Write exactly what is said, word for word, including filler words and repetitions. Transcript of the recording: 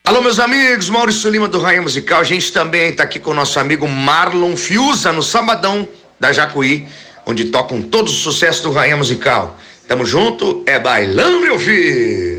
Alô, meus amigos, Maurício Lima do Rainha Musical. A gente também tá aqui com o nosso amigo Marlon Fiuza no Sabadão da Jacuí, onde tocam todos os sucessos do Rainha Musical. Tamo junto, é bailão, meu filho!